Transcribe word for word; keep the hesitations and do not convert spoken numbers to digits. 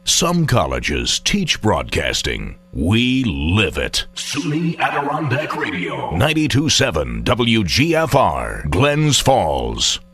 Some colleges teach broadcasting. We live it. SUNY Adirondack Radio. ninety-two point seven W G F R, Glens Falls.